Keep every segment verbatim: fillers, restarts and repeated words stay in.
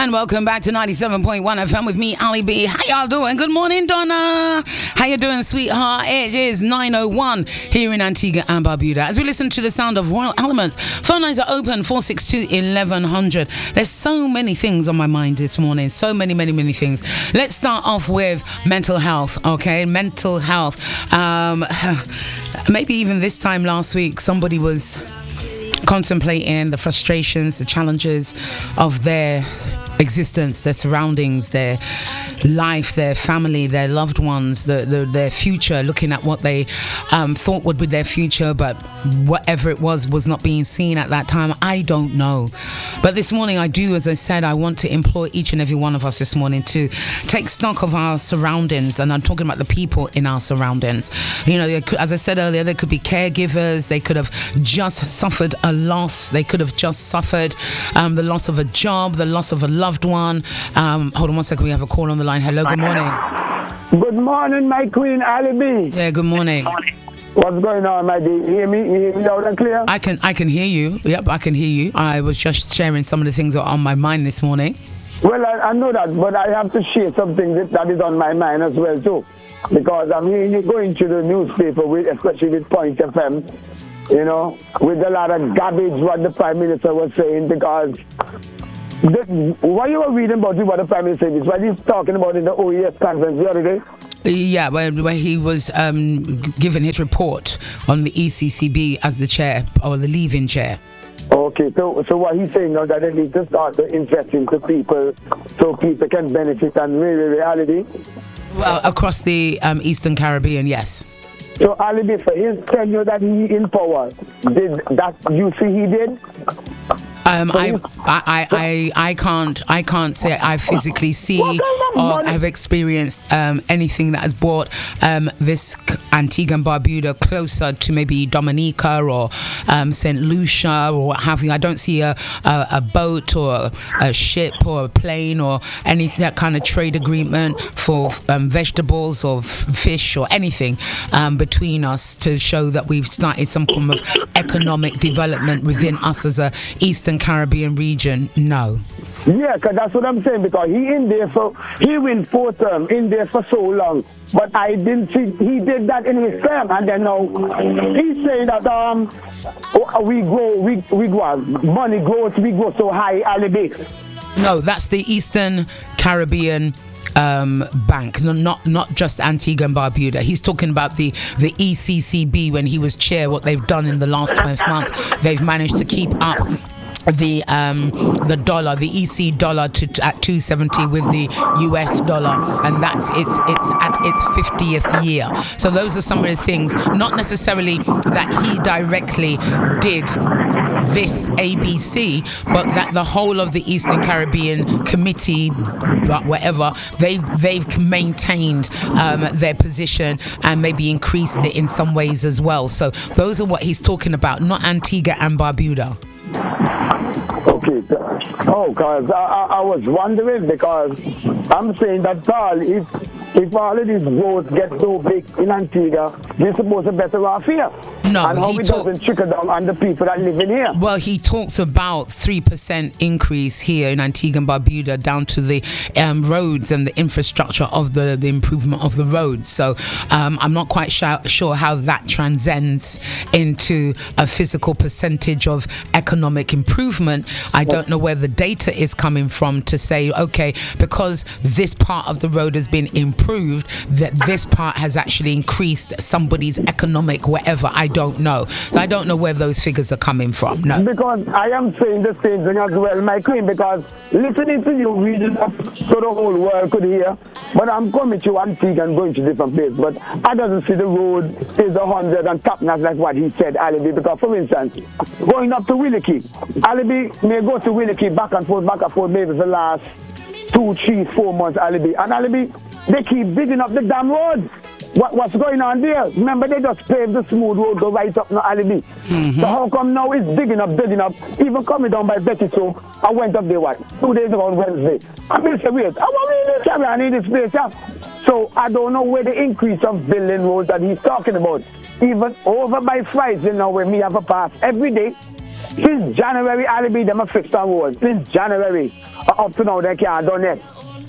And welcome back to ninety-seven point one F M with me, Ali B. How y'all doing? Good morning, Donna. How you doing, sweetheart? It is nine oh one here in Antigua and Barbuda. As we listen to the sound of Royal Elements, phone lines are open, four six two, eleven hundred. There's so many things on my mind this morning. So many, many, many things. Let's start off with mental health, okay? Mental health. Um, maybe even this time last week, somebody was contemplating the frustrations, the challenges of their existence, their surroundings, their life, their family, their loved ones, the, the, their future, looking at what they um, thought would be their future, but whatever it was was not being seen at that time. I don't know. But this morning I do, as I said, I want to implore each and every one of us this morning to take stock of our surroundings, and I'm talking about the people in our surroundings. You know, could, as I said earlier, there could be caregivers, they could have just suffered a loss, they could have just suffered um, the loss of a job, the loss of a loved one. Um, hold on one second, we have a call on the line. Hello, good morning. Good morning, my queen, Ali B. Yeah, good morning. What's going on, my dear? You hear me? You hear me loud and clear? I can, I can hear you. Yep, I can hear you. I was just sharing some of the things that are on my mind this morning. Well, I, I know that, but I have to share something that, that is on my mind as well, too. Because I'm hearing you going to the newspaper, with, especially with Point F M, you know, with a lot of garbage what the Prime Minister was saying, because the, what you were reading about what the Prime Minister is, what he's talking about in the O E S conference the other day. Yeah, where, where he was um, given his report on the E C C B as the chair, or the leaving chair. Okay, so so what he's saying now that they need to start to invest into people so people can benefit and really reality. Well, across the um, Eastern Caribbean, yes. So Ali B, for his tenure that he in power, did that you see he did? Um, I, I, I, I can't, I can't say I physically see or have experienced um, anything that has brought um, this Antigua and Barbuda closer to maybe Dominica or um, Saint Lucia or what have you. I don't see a, a, a boat or a ship or a plane or any that kind of trade agreement for um, vegetables or f- fish or anything um, between us to show that we've started some form of economic development within us as a Eastern Caribbean region. No. Yeah, because that's what I'm saying, because he in there for he win four term in there for so long, but I didn't see he did that in his term, and then now he's saying that um we grow we we grow money grows we grow so high, Ali B. No, that's the Eastern Caribbean um bank, no, not not just Antigua and Barbuda. He's talking about the the E C C B when he was chair. What they've done in the last twelve months, they've managed to keep up the um the dollar, the E C dollar to, to at two seventy with the U S dollar, and that's it's it's at its fiftieth year. So those are some of the things, not necessarily that he directly did this A B C, but that the whole of the Eastern Caribbean Committee, but whatever, they they've maintained um, their position and maybe increased it in some ways as well. So those are what he's talking about, not Antigua and Barbuda. Okay. Oh, because I, I, I was wondering, because I'm saying that Paul, if if all of these roads get so big in Antigua, we're supposed to better off here. No, and how he it talked, doesn't trickle down on the people that live in here. Well, he talked about three percent increase here in Antigua and Barbuda down to the um, roads and the infrastructure of the, the improvement of the roads. So um, I'm not quite sh- sure how that transcends into a physical percentage of economic improvement. I don't know where the data is coming from to say, okay, because this part of the road has been improved, that this part has actually increased somebody's economic whatever. I don't know. I don't know where those figures are coming from. No. Because I am saying the same thing as well, my queen, because listening to you reading up so the whole world could hear, but I'm coming to Antigua and going to different places, but I doesn't see the road is a hundred and top notch like what he said, Alibi, because for instance, going up to Williki, Alibi may go to Williki back and forth, back and forth, maybe the last two, three, four months, Alibi, and Alibi, they keep digging up the damn road. What, what's going on there? Remember, they just paved the smooth road, go right up no Alibi. Mm-hmm. So how come now it's digging up, digging up, even coming down by Betty? So I went up there, what, two days ago on Wednesday. I'm going to say, wait, I want to carry on in this place, yeah? So I don't know where the increase of building roads that he's talking about. Even over by Friday, you know, where me have a pass every day, Since January, Alibi, them a fixed on road. Since January, uh, up to now, they can't done it.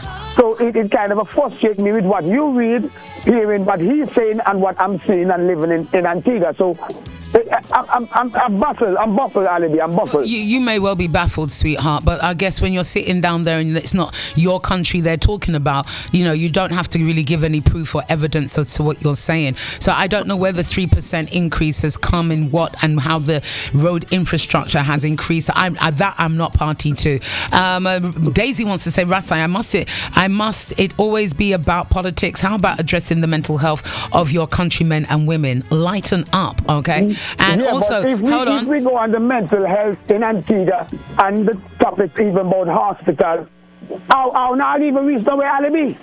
So it, it kind of frustrates me with what you read, hearing what he's saying and what I'm seeing and living in, in Antigua. So I'm, I'm, I'm, I'm baffled. I'm baffled, Alibi. I'm baffled. You, you may well be baffled, sweetheart, but I guess when you're sitting down there and it's not your country they're talking about, you know, you don't have to really give any proof or evidence as to what you're saying. So I don't know where the three percent increase has come in what and how the road infrastructure has increased. I'm, I, that I'm not party to. Um, uh, Daisy wants to say, Rasai, I must it, I must it always be about politics. How about addressing the mental health of your countrymen and women? Lighten up, okay? Mm. And yeah, also, but if we, hold on. If we go on the mental health in Antigua and the topic even about hospital, I'll, I'll not even reach the way Alibi.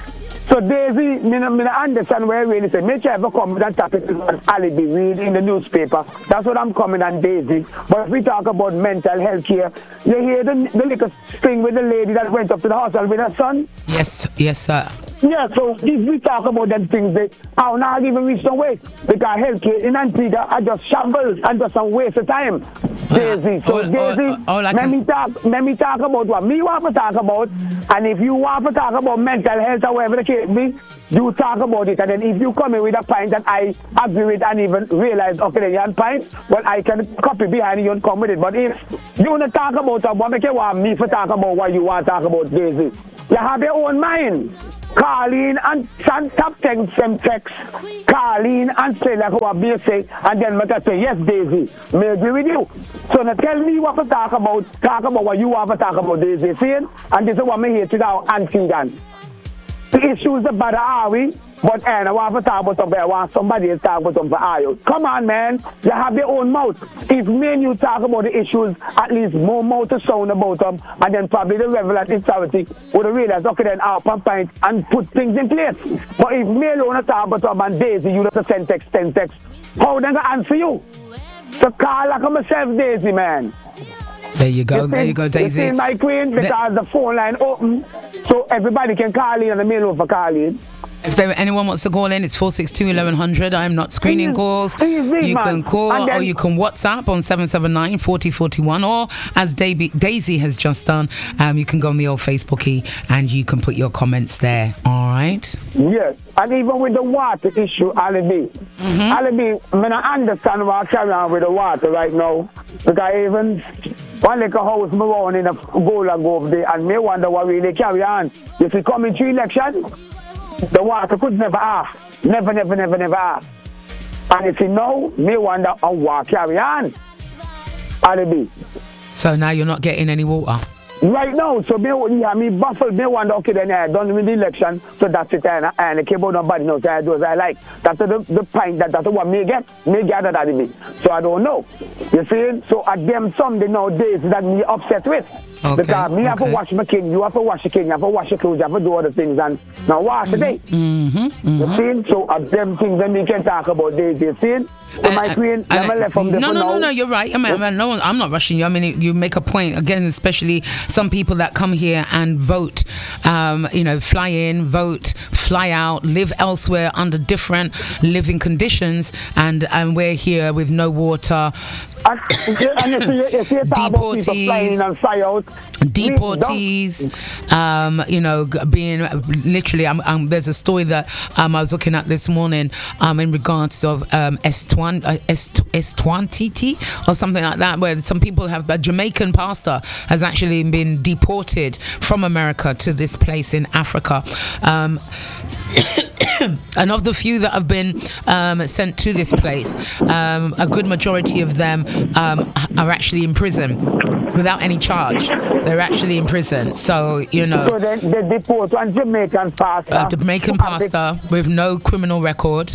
So Daisy, me no, me no understand where I really say. Make sure ever come with that topic on Alibi, read in the newspaper. That's what I'm coming on, Daisy. But if we talk about mental health here, you hear the, the little thing with the lady that went up to the hospital with her son? Yes, yes, sir. Yeah, so if we talk about them things, they I'll not even reach the way. Because healthcare in Antigua are just shambles and just a waste of time. Daisy. So, all, Daisy, all, all let, me talk, let me talk about what me want to talk about. And if you want to talk about mental health or whatever the case be, you talk about it. And then if you come in with a point that I agree with and even realize, okay, then you have a point, well, I can copy behind you and come with it. But if you want to talk about what make you want me to talk about what you want to talk about, Daisy, you have your own mind. Call in and send top text some text. Call in and say like what me say, and then make I say yes, Daisy. May agree with you. So now tell me what to talk about. Talk about what you want to talk about, Daisy. See? And this is what me here to now, Antigua. The issues the better are we, but and I want to talk about something. I want somebody to talk about something for you. Come on, man. You have your own mouth. If me and you talk about the issues, at least more mouth to sound about them, and then probably the relevant authority would have realized, okay, then I'll pump point and put things in place. But if me alone talk about them and Daisy, you have to send text, send text, how they going to answer you? So call like myself, Daisy, man. There you go, you there see, you go, Daisy. You see, my queen, because the, the phone line open, so everybody can call in and the mail over call in. If there, anyone wants to call in, it's four six two, eleven hundred. I'm not screening calls. Please, please, you man. can call then, or you can WhatsApp on seven seven nine, four zero four one, or as Daisy, Daisy has just done, um, you can go on the old Facebookie and you can put your comments there. All right? Yes. And even with the water issue, Alibi. Mm-hmm. Alibi, I mean, I understand why I carry on with the water right now. Because even one like a house me run in a goal and go over there, and me wonder what really carry on. If it come into election, the water could never have. Never, never, never, never have. And if you know, me wonder on what carry on. Alibi. So now you're not getting any water? Right now, so me, yeah, me baffled, me wonder, okay, then I done with the election, so that's it, and, and I came out nobody knows, so I do as I like. That's the, the point, that, that's what me get, me gather that in me. So I don't know. You see? So at them something nowadays that me upset with. Okay, because me okay. have to wash my king, you have to wash your king, you have to wash your clothes, you have to do other things, and now wash mm-hmm. today. Mm-hmm. Mm-hmm. You see? So at them things then we can talk about this, you see? So uh, my queen, uh, never uh, left from the No, no, now. no, no, you're right. I mean, I mean, no, I'm not rushing you. I mean, you make a point, again, especially some people that come here and vote, um, you know, fly in, vote, fly out, live elsewhere under different living conditions, and, and we're here with no water. And, and you see, you see deportees, and fly out. Deportees, um, you know, being literally. Um, um, there's a story that um, I was looking at this morning um, in regards of um, Estwan, uh, Estwantiti or something like that, where some people have a Jamaican pastor has actually been deported from America to this place in Africa. Um, and of the few that have been um, sent to this place, um, a good majority of them um, are actually in prison without any charge. They're actually in prison. So, you know. So they, they deport one Jamaican pastor. A Jamaican pastor with no criminal record.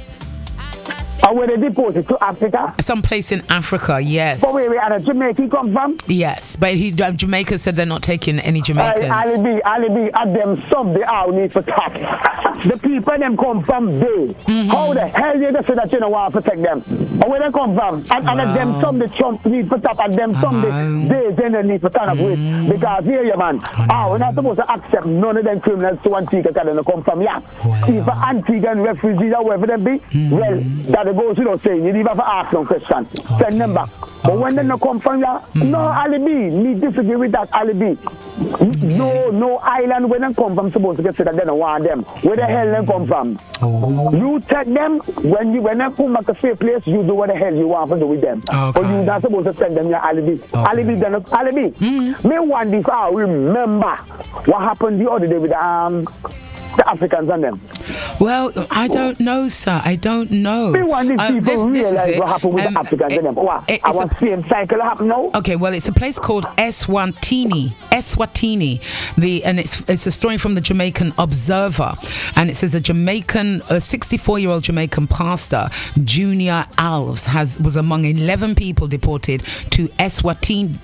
Or were they deported to Africa? Some place in Africa, yes. But where, where, and Jamaica he come from? Yes, but he um, Jamaica said they're not taking any Jamaicans. Uh, Alibi, Alibi, at them some they all need to top. The people them come from there. Mm-hmm. How the hell you say that you don't want to protect them? Or where they come from? And, wow. and at them some the Trump need to top, and them some they, they, they need to turn up mm-hmm. with. Because here, you man, oh, we're not supposed to accept none of them criminals to Antigua because they don't come from here. Wow. If Antiguan refugees or wherever they be, mm-hmm. well, that goes without saying, you never have to ask no question. Okay. Send them back. But okay. when they don't come from ya, mm. no alibi. Me disagree with that alibi. Okay. No, no island where they come from supposed to get said that they don't want them. Where the hell they come from? Oh. You take them when you when they come back to a safe place, you do what the hell you want to do with them. Okay. But you not supposed to send them your alibi. Okay. Alibi, then alibi. Mm. Me want this. I remember what happened the other day with um. the Africans and them. Well, I don't know, sir. I don't know. We want these um, people this, realize this what happened with um, the Africans it, and them. What? It, Our a, same cycle happen now? Okay, well, it's a place called Eswatini. Eswatini. The and it's it's a story from the Jamaican Observer, and it says a Jamaican, a sixty-four-year-old Jamaican pastor, Junior Alves, has was among eleven people deported to Eswatini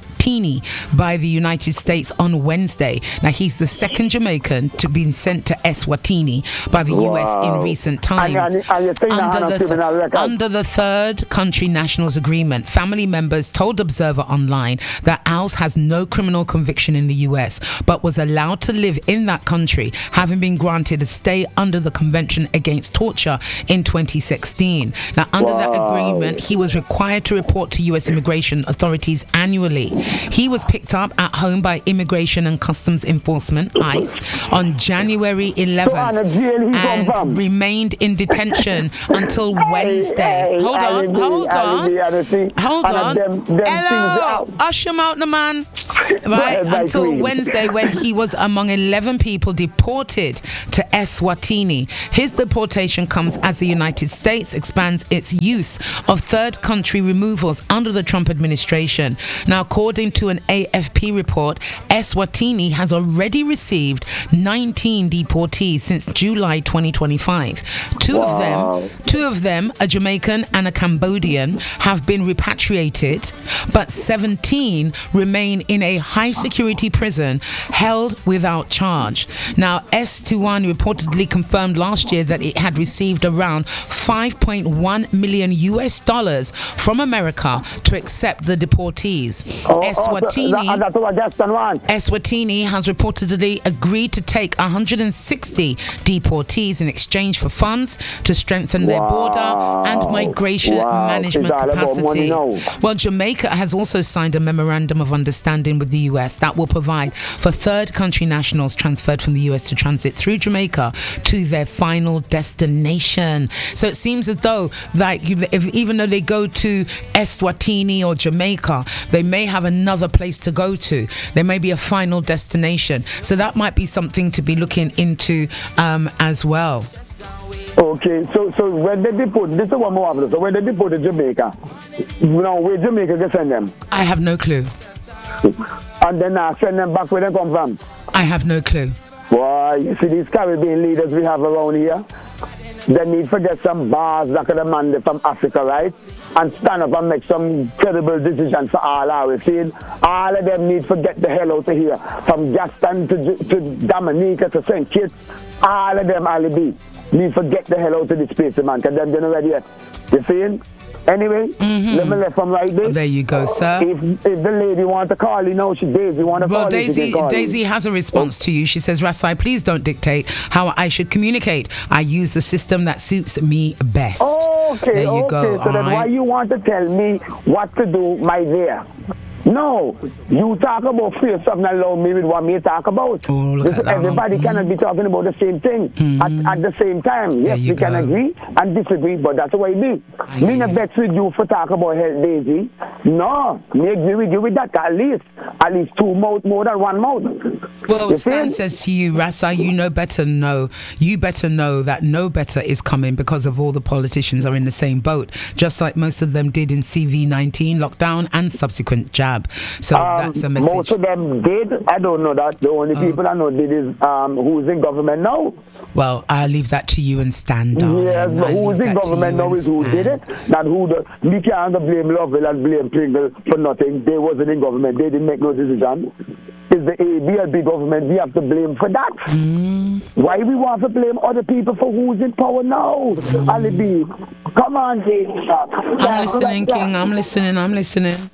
by the United States on Wednesday. Now, he's the second Jamaican to be sent to Eswatini by the wow. U S in recent times. And, and, and under, the th- under the third country nationals agreement, family members told Observer Online that Alves has no criminal conviction in the U S, but was allowed to live in that country, having been granted a stay under the Convention Against Torture in twenty sixteen. Now, under wow. that agreement, he was required to report to U S immigration authorities annually. He was picked up at home by Immigration and Customs Enforcement, ICE, on January eleventh and remained in detention until Wednesday. Hold on, hold on, hold on. Hello, ush him out, the man. Right, until Wednesday, when he was among eleven people deported to Eswatini. His deportation comes as the United States expands its use of third country removals under the Trump administration. Now, according to an A F P report, Eswatini has already received nineteen deportees since July twenty twenty-five. Two wow. of them, two of them, a Jamaican and a Cambodian, have been repatriated, but seventeen remain in a high-security prison held without charge. Now, S twenty-one reportedly confirmed last year that it had received around five point one million U S dollars from America to accept the deportees. Oh, Eswatini, oh, that, Eswatini has reportedly agreed to take one hundred sixty deportees in exchange for funds to strengthen wow. their border and migration wow. management capacity. Well, Jamaica has also signed a memorandum of understanding with the U S that will provide for third country nationals transferred from the U S to transit through Jamaica to their final destination. So it seems as though, like, if, even though they go to Eswatini or Jamaica, they may have another place to go to. There may be a final destination. So that might be something to be looking into um, as well. Okay, so so when they deport, this is one more after. So when they deport to Jamaica, you know, where Jamaica can send them? I have no clue. And then uh, send them back where they come from? I have no clue. Well, you see these Caribbean leaders we have around here, they need to get some bars like the man from Africa, right? And stand up and make some credible decisions for all our seeing. All of them need to get the hell out of here. From Gaston to, to Dominica to Saint Kitts, all of them alibi need to get the hell out of this place, man, because they're not ready yet. You see? Anyway, mm-hmm. let me left from right there. There you go, sir. If, if the lady wants to call, you know, she Daisy want to well, call. Well, Daisy, Daisy has a response oh. to you. She says, Rasai, please don't dictate how I should communicate. I use the system that suits me best. Oh, okay, there you okay. go. So then right. why you want to tell me what to do, my dear? No, you talk about free something alone me with what me talk about. Oh, this, everybody mm. cannot be talking about the same thing mm. at, at the same time. Yes, we go. Can agree and disagree, but that's the way it be. I me not bet with you for talk about health, Daisy. No, me agree with you with that. At least, at least two mouth more than one mouth. Well, Stan says to you, Rasa, you know better know. You better know that no better is coming because of all the politicians are in the same boat, just like most of them did in C V nineteen lockdown and subsequent jab. So um, that's a message. Most of them did. I don't know that. The only oh. people I know did is um, who's in government now. Well, I'll leave that to you and stand, darling. Yes, but who's in government now is who did it. Not who the... We can't blame Lovell and blame Pringle for nothing. They wasn't in government. They didn't make no decision. It's the A B L B government we have to blame for that. Mm. Why we want to blame other people for who's in power now? Mm. Alibi. Come on, James. I'm listening, King. I'm listening. I'm listening. You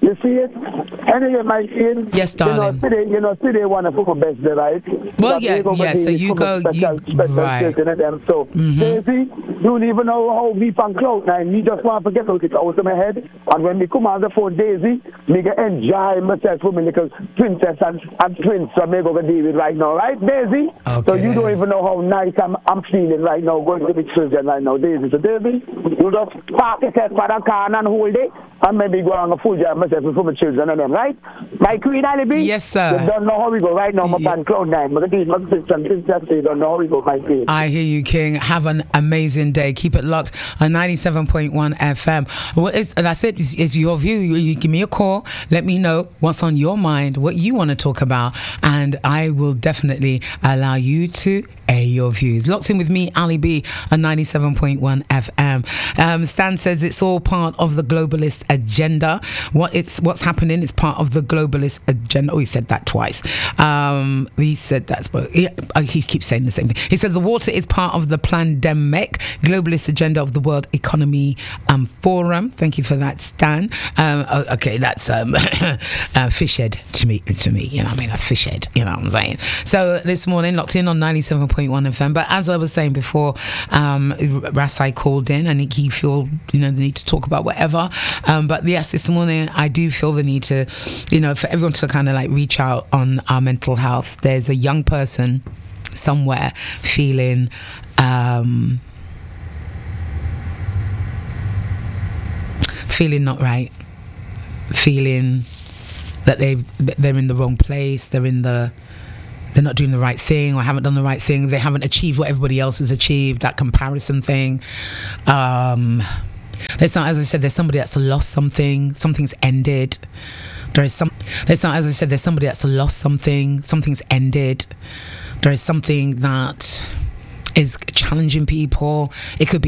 You see it? Anyway, my kid. Yes, darling. You know, today, you know, today one of our best day, right? Well, But yeah, we go yeah. over So there, you come go, a special, you special right. station and them. So, Mhm. Daisy, you don't even know how we from Cloud Nine. Me just want to get out it out of my head. And when we come on the phone, Daisy, me get enjoy myself for my little princess and, and prince. So me go to David right now, right, Daisy? Okay. So you don't even know how nice I'm, I'm feeling right now, going to the children right now, Daisy. So Daisy, you just park yourself for the car and hold it, and maybe go on a full job myself for my children and them, right? My Queen Alibi? Yes, sir. You don't know how we go right now, my Yeah. pan Cloud Nine. My Queen, my sister and princess, you don't know how we go, my Queen. I hear you, King. Have an amazing day. Keep it locked on ninety-seven point one F M. Well, it's, that's it. It's, it's your view. You, you give me a call. Let me know what's on your mind, what you want to talk about, and I will definitely allow you to air your views. Locked in with me, Ali B, on ninety-seven point one F M. Um, Stan says it's all part of the globalist agenda. What it's what's happening is part of the globalist agenda. Oh, he said that twice. Um, he said that's, but he, he keeps saying the same thing. He said the water is part of the pandemic globalist agenda of the World Economy um, Forum. Thank you for that, Stan. Um, oh, okay, that's um, uh, fish head to me. To me, you know what I mean? That's fish head. You know what I'm saying? So this morning, locked in on ninety-seven point one F M. But as I was saying before, um, Rasai called in and he feel you know the need to talk about whatever. Um, but yes, this morning I do feel the need to, you know, for everyone to kind of like reach out on our mental health. There's a young person somewhere feeling um, feeling not right, feeling that they've they're in the wrong place, they're in the they're not doing the right thing or haven't done the right thing, they haven't achieved what everybody else has achieved, that comparison thing. Um, there's not, as I said, there's somebody that's lost something, something's ended. There is some, there's not, as I said, there's somebody that's lost something, something's ended. There is something that is challenging people. It could be